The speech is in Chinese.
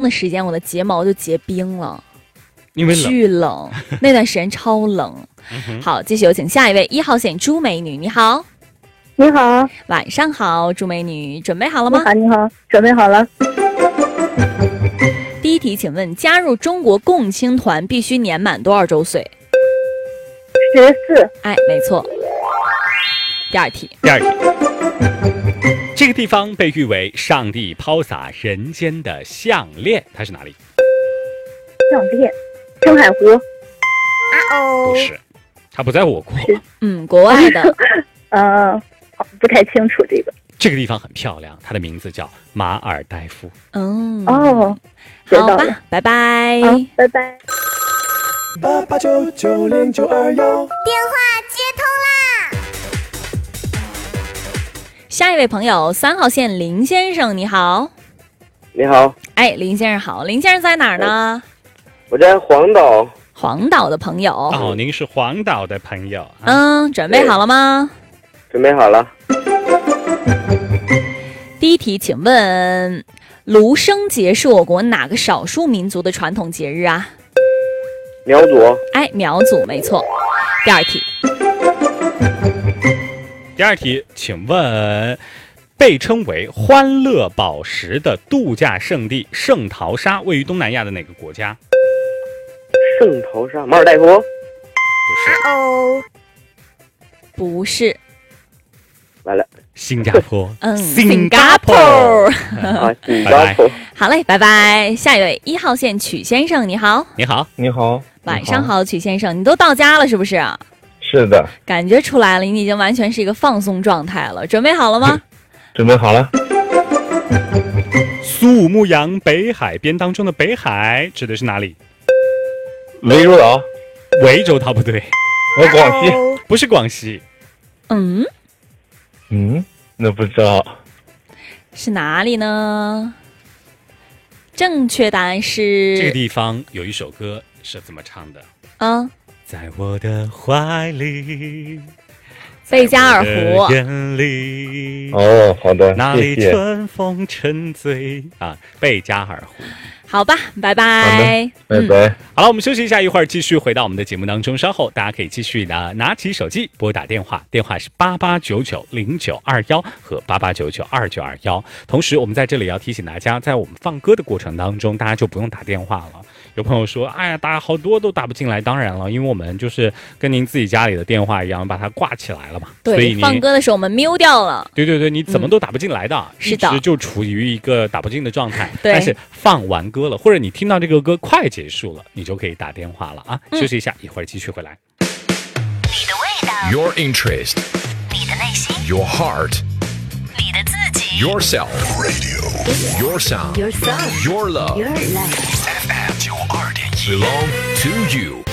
的时间，我的睫毛就结冰了， 因为冷， 巨冷，那段时间超冷。好，继续有请下一位1号线朱美女，你好。 你好。 晚上好，朱美女，准备好了吗？ 你好，准备好了。 第一题，请问加入中国共青团必须年满多少周岁 ？14。 哎，没错。第二题， 这个地方被誉为上帝抛洒人间的项链，它是哪里？ 项链，青海湖。 不是，它不在我国。 国外的。 不太清楚这个。 这个地方很漂亮，它的名字叫马尔代夫。 好吧，拜拜。 拜拜。 88990921， 电话接通啦！ 下一位朋友，3号线林先生，你好。 你好。 哎，林先生好。林先生在哪儿呢？ 我在黄岛。 黄岛的朋友。 哦，您是黄岛的朋友。 准备好了吗？ 准备好了。 第一题，请问芦笙节是我国哪个少数民族的传统节日啊？ 苗族。 哎，苗族没错。 第二题，请问被称为欢乐宝石的度假胜地圣淘沙位于东南亚的哪个国家？ 圣淘沙，马尔代夫。 不是。 完了， 新加坡。 新加坡。 新加坡。 好嘞，拜拜。下一位1号线曲先生，你好。 你好。 你好。 晚上好，曲先生，你都到家了是不是？ 是的。 感觉出来了，你已经完全是一个放松状态了。准备好了吗？ 准备好了。 苏武牧羊北海边当中的北海指的是哪里？ 涠洲岛。 涠洲岛不对。 广西。 不是广西。 那不知道是哪里呢？正确答案是这个地方有一首歌是这么唱的。在我的怀里， 贝加尔湖。 眼里。 好的， 那里春风沉醉贝加尔湖。 好吧，拜拜。 拜拜。 好了，我们休息一下，一会儿继续回到我们的节目当中。稍后大家可以继续的拿起手机拨打电话，电话是88990921和88992921。同时，我们在这里要提醒大家，在我们放歌的过程当中，大家就不用打电话了。有朋友说，哎呀，打好多都打不进来。当然了，因为我们就是跟您自己家里的电话一样，把它挂起来了嘛。 对， 所以你放歌的时候我们 mute 掉了。 对，你怎么都打不进来的， 是的， 一直就处于一个打不进的状态。 对， 但是放完歌了，或者你听到这个歌快结束了，你就可以打电话了啊。休息一下，一会儿继续回来。 你的味道 Your interest 你的内心 Your heart 你的自己 Yourself Radio Your sound Your sound Your love Your life FM 92.1 Belong to you